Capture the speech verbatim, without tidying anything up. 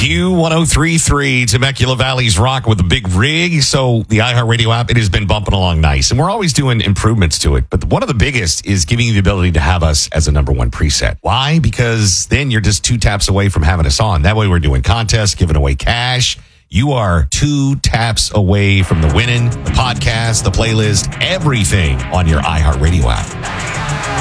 Q one oh three point three, Temecula Valley's Rock with a big rig. So the iHeartRadio app, it has been bumping along nice. And we're always doing improvements to it. But one of the biggest is giving you the ability to have us as a number one preset. Why? Because then you're just two taps away from having us on. That way we're doing contests, giving away cash. You are two taps away from the winning, the podcast, the playlist, everything on your iHeartRadio app.